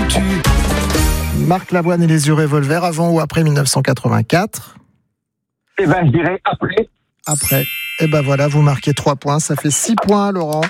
l'actu. Marc Lavoine et les yeux revolver, avant ou après 1984? Eh ben, je dirais après. Après. Et ben voilà, vous marquez 3 points, ça fait 6 points, Laurent.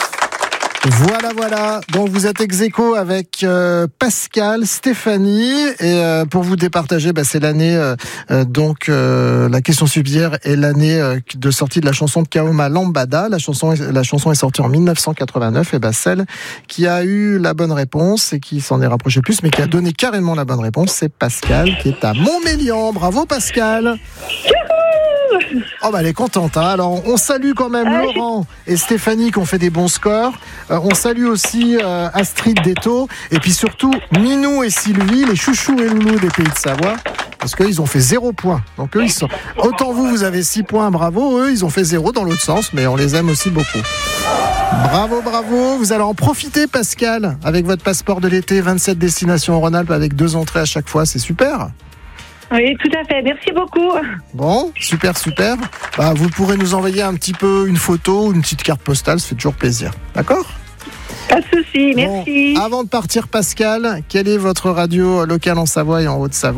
Voilà. Donc vous êtes ex-aequo avec Pascal, Stéphanie, et pour vous départager, c'est l'année la question subsidiaire est l'année de sortie de la chanson de Kaoma Lambada. La chanson est sortie en 1989. Et celle qui a eu la bonne réponse et qui s'en est rapprochée plus, mais qui a donné carrément la bonne réponse, c'est Pascal qui est à Montmélian. Bravo Pascal. Elle est contente, hein. Alors on salue quand même Laurent et Stéphanie qui ont fait des bons scores. On salue aussi Astrid Detto et puis surtout Minou et Sylvie, les chouchous et loulous des Pays de Savoie, parce qu'ils ont fait 0 points. Donc eux, autant vous avez 6 points, bravo. Eux, ils ont fait 0 dans l'autre sens, mais on les aime aussi beaucoup. Bravo. Vous allez en profiter, Pascal, avec votre passeport de l'été, 27 destinations en Rhône-Alpes avec 2 entrées à chaque fois, c'est super. Oui, tout à fait. Merci beaucoup. Bon, super. Vous pourrez nous envoyer un petit peu une photo, une petite carte postale, ça fait toujours plaisir. D'accord ? Pas de souci, merci. Bon, avant de partir, Pascal, quelle est votre radio locale en Savoie et en Haute-Savoie ?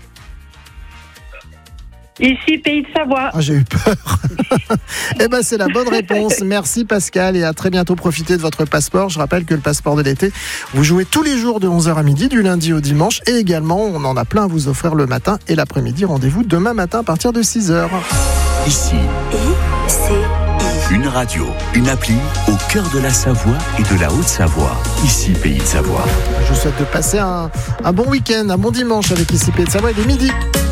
Ici, Pays de Savoie. J'ai eu peur. C'est la bonne réponse. Merci Pascal et à très bientôt. Profitez de votre passeport. Je rappelle que le passeport de l'été, vous jouez tous les jours de 11h à midi, du lundi au dimanche. Et également, on en a plein à vous offrir le matin et l'après-midi. Rendez-vous demain matin à partir de 6h. Ici, une radio, une appli au cœur de la Savoie et de la Haute-Savoie. Ici, Pays de Savoie. Je vous souhaite de passer un bon week-end, un bon dimanche avec Ici Pays de Savoie. Il est midi.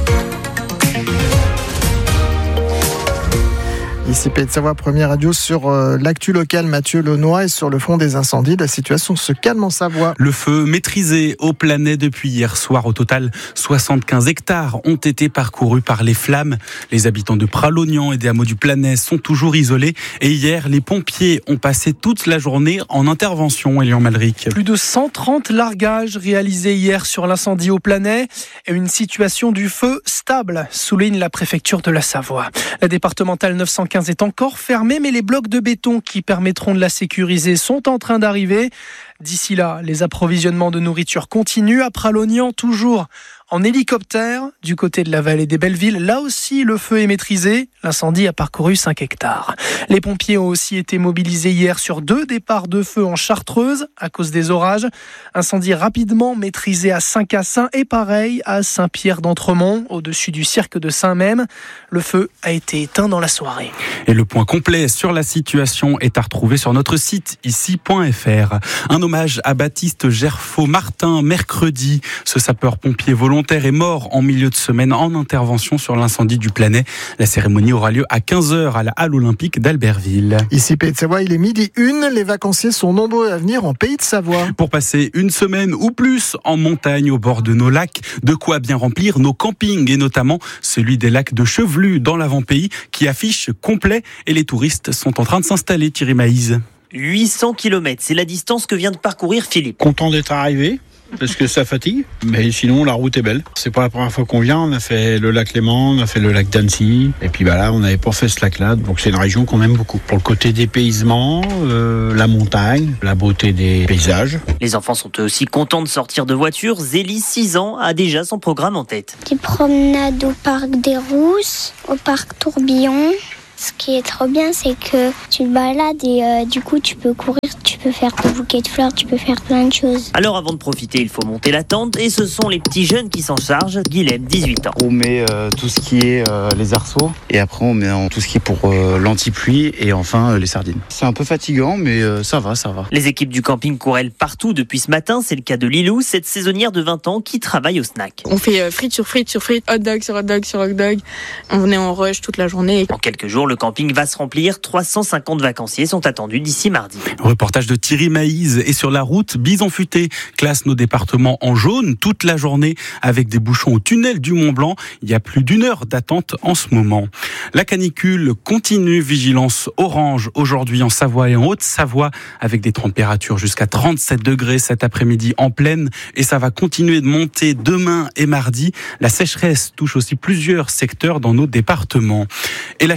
Ici Pays de Savoie, première radio sur l'actu locale, Mathieu Launois, et sur le front des incendies. La situation se calme en Savoie. Le feu maîtrisé au Planay depuis hier soir. Au total, 75 hectares ont été parcourus par les flammes. Les habitants de Pralognan et des hameaux du Planay sont toujours isolés. Et hier, les pompiers ont passé toute la journée en intervention, Elian Malric. Plus de 130 largages réalisés hier sur l'incendie au Planay et une situation du feu stable, souligne la préfecture de la Savoie. La départementale 915 est encore fermée, mais les blocs de béton qui permettront de la sécuriser sont en train d'arriver. D'ici là, les approvisionnements de nourriture continuent à Pralognan, toujours en hélicoptère du côté de la vallée des Bellevilles. Là aussi, le feu est maîtrisé. L'incendie a parcouru 5 hectares. Les pompiers ont aussi été mobilisés hier sur 2 départs de feu en Chartreuse à cause des orages. Incendie rapidement maîtrisé à Saint-Cassin et pareil à Saint-Pierre-d'Entremont, au-dessus du cirque de Saint-Même. Le feu a été éteint dans la soirée. Et le point complet sur la situation est à retrouver sur notre site ici.fr. Un hommage à Baptiste Gerfaut-Martin mercredi. Ce sapeur-pompier volontaire est mort en milieu de semaine en intervention sur l'incendie du Planay. La cérémonie aura lieu à 15h à la Halle Olympique d'Albertville. Ici Pays de Savoie, il est midi 1. Les vacanciers sont nombreux à venir en Pays de Savoie. Pour passer une semaine ou plus en montagne au bord de nos lacs, de quoi bien remplir nos campings et notamment celui des lacs de Chevelu dans l'avant-pays qui affiche complet et les touristes sont en train de s'installer. Thierry Maïz. 800 km, c'est la distance que vient de parcourir Philippe. Content d'être arrivé, parce que ça fatigue, mais sinon la route est belle. C'est pas la première fois qu'on vient, on a fait le lac Léman, on a fait le lac d'Annecy, et puis là on n'avait pas fait ce lac-là, donc c'est une région qu'on aime beaucoup. Pour le côté dépaysement, la montagne, la beauté des paysages. Les enfants sont eux aussi contents de sortir de voiture. Zélie, 6 ans, a déjà son programme en tête. Des promenades au parc des Rousses, au parc Tourbillon. Ce qui est trop bien, c'est que tu te balades et du coup tu peux courir, tu peux faire des bouquets de fleurs, tu peux faire plein de choses. Alors avant de profiter, il faut monter la tente et ce sont les petits jeunes qui s'en chargent. Guilhem, 18 ans. On met tout ce qui est les arceaux et après on met tout ce qui est pour l'anti-pluie et enfin les sardines. C'est un peu fatigant mais ça va. Les équipes du camping courent partout depuis ce matin. C'est le cas de Lilou, cette saisonnière de 20 ans qui travaille au snack. On fait frites sur frites sur frites, hot dog sur hot dog sur hot dog. On est en rush toute la journée. En quelques jours, le camping va se remplir. 350 vacanciers sont attendus d'ici mardi. Reportage de Thierry Maïz. Et sur la route, Bison Futé classe nos départements en jaune toute la journée avec des bouchons au tunnel du Mont-Blanc. Il y a plus d'1 heure d'attente en ce moment. La canicule continue. Vigilance orange aujourd'hui en Savoie et en Haute-Savoie avec des températures jusqu'à 37 degrés cet après-midi en plaine. Et ça va continuer de monter demain et mardi. La sécheresse touche aussi plusieurs secteurs dans nos départements. Et la chaleur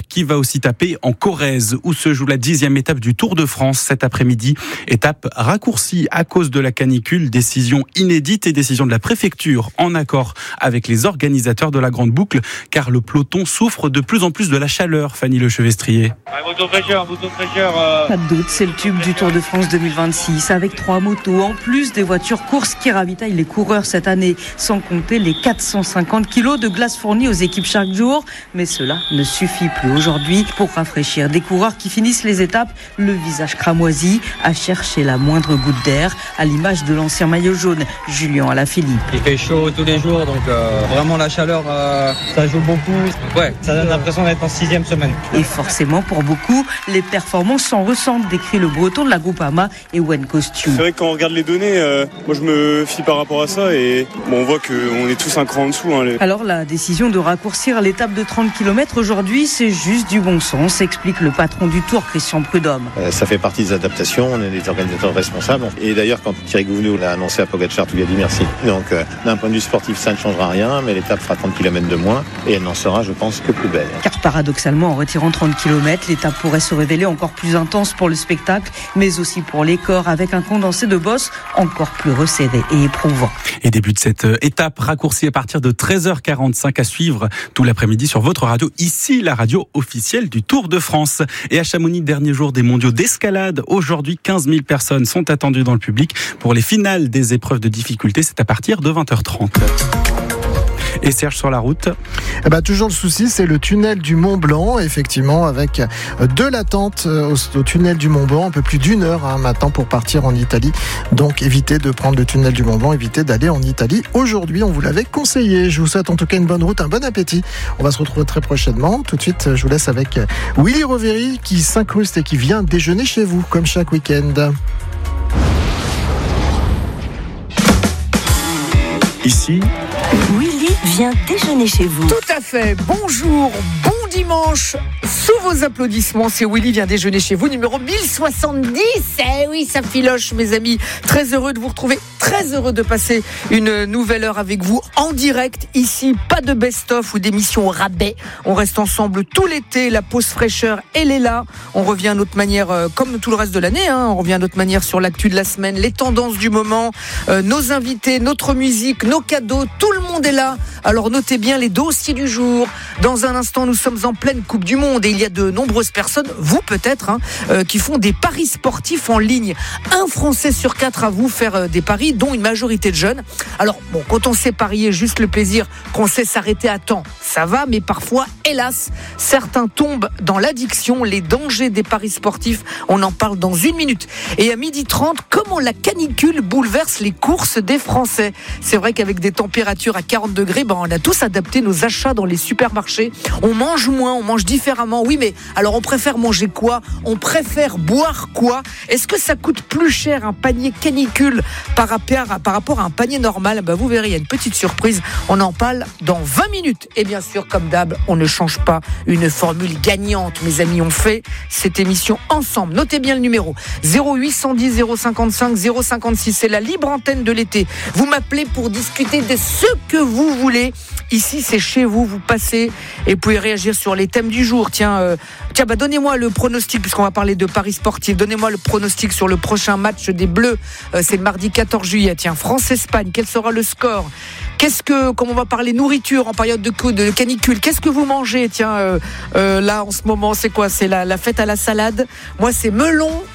qui va aussi taper en Corrèze, où se joue la 10e étape du Tour de France cet après-midi. Étape raccourcie à cause de la canicule, décision inédite et décision de la préfecture en accord avec les organisateurs de la Grande Boucle, car le peloton souffre de plus en plus de la chaleur, Fanny Lechevestrier. Bouton fraîcheur. Pas de doute, c'est le tube du Tour de France 2026, avec 3 motos, en plus des voitures courses qui ravitaillent les coureurs cette année, sans compter les 450 kilos de glace fournis aux équipes chaque jour. Mais cela ne suffit plus aujourd'hui pour rafraîchir des coureurs qui finissent les étapes, le visage cramoisi, à chercher la moindre goutte d'air, à l'image de l'ancien maillot jaune, Julien Alaphilippe. Il fait chaud tous les jours, donc vraiment la chaleur, ça joue beaucoup. Ouais, ça donne l'impression d'être en 6e semaine. Et forcément, pour beaucoup, les performances s'en ressentent, décrit le breton de la Groupama et One Costume. C'est vrai que quand on regarde les données, moi je me fie par rapport à ça et on voit qu'on est tous un cran en dessous. Alors la décision de raccourcir l'étape de 30 km aujourd'hui, c'est juste du bon sens, explique le patron du Tour, Christian Prudhomme. Ça fait partie des adaptations, on est des organisateurs responsables. Et d'ailleurs, quand Thierry Gouvenou l'a annoncé à Pogacar, tout lui a dit merci. Donc d'un point de vue sportif, ça ne changera rien, mais l'étape fera 30 km de moins et elle n'en sera, je pense, que plus belle. Car paradoxalement, en retirant 30 km, l'étape pourrait se révéler encore plus intense pour le spectacle, mais aussi pour les corps, avec un condensé de boss encore plus resserré et éprouvant. Et début de cette étape raccourcie à partir de 13h45 à suivre tout l'après-midi sur votre radio, ici la radio officielle du Tour de France. Et à Chamonix, dernier jour des mondiaux d'escalade. Aujourd'hui, 15 000 personnes sont attendues dans le public pour les finales des épreuves de difficulté. C'est à partir de 20h30. Et Serge, sur la route, toujours le souci, c'est le tunnel du Mont Blanc, effectivement, avec de l'attente au tunnel du Mont Blanc, un peu plus d'1 heure maintenant pour partir en Italie. Donc évitez de prendre le tunnel du Mont Blanc, évitez d'aller en Italie. Aujourd'hui, on vous l'avait conseillé. Je vous souhaite en tout cas une bonne route, un bon appétit. On va se retrouver très prochainement. Tout de suite, je vous laisse avec Willy Roveri qui s'incruste et qui vient déjeuner chez vous, comme chaque week-end. Ici, Willy vient déjeuner chez vous. Tout à fait. Bonjour, bon dimanche. Sous vos applaudissements, c'est Willy vient déjeuner chez vous, numéro 1070. Eh oui, ça filoche, mes amis. Très heureux de vous retrouver. Très heureux de passer une nouvelle heure avec vous en direct. Ici, pas de best-of ou d'émission au rabais. On reste ensemble tout l'été. La pause fraîcheur, elle est là. On revient à notre manière, comme tout le reste de l'année. On revient à notre manière sur l'actu de la semaine, les tendances du moment, nos invités, notre musique, nos cadeaux. Tout le monde est là. Alors notez bien les dossiers du jour. Dans un instant, nous sommes en pleine Coupe du Monde et il y a de nombreuses personnes, vous peut-être, qui font des paris sportifs en ligne. 1 Français sur 4 avoue faire des paris, dont une majorité de jeunes. Alors bon, quand on sait parier, juste le plaisir, qu'on sait s'arrêter à temps, ça va, mais parfois, hélas, certains tombent dans l'addiction, les dangers des paris sportifs. On en parle dans 1 minute. Et à 12h30, comment la canicule bouleverse les courses des Français. C'est vrai qu'avec des températures à 40 degrés, on a tous adapté nos achats dans les supermarchés. On mange moins, on mange différemment. Oui, mais alors on préfère manger quoi ? On préfère boire quoi ? Est-ce que ça coûte plus cher un panier canicule par rapport à un panier normal ? Vous verrez, il y a une petite surprise. On en parle dans 20 minutes. Et bien sûr, comme d'hab, on ne change pas une formule gagnante. Mes amis, on fait cette émission ensemble. Notez bien le numéro 0810 055 056. C'est la libre antenne de l'été. Vous m'appelez pour discuter de ce que vous voulez. Ici, c'est chez vous. Vous passez et vous pouvez réagir sur les thèmes du jour. Tiens, donnez-moi le pronostic, puisqu'on va parler de paris sportifs. Donnez-moi le pronostic sur le prochain match des Bleus. C'est le mardi 14 juillet. Tiens, France-Espagne. Quel sera le score ? Comme on va parler nourriture en période de canicule, qu'est-ce que vous mangez ? Tiens, là, en ce moment, c'est quoi ? C'est la fête à la salade. Moi, c'est melon